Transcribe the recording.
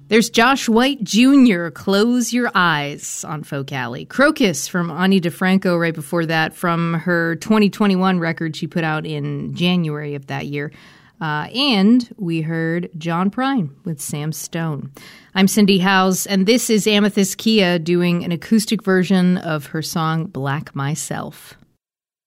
There's Josh White Jr., Close Your Eyes on Folk Alley. Crocus from Ani DeFranco right before that from her 2021 record she put out in January of that year. And we heard John Prine with Sam Stone. I'm Cindy Howes, and this is Amethyst Kia doing an acoustic version of her song Black Myself.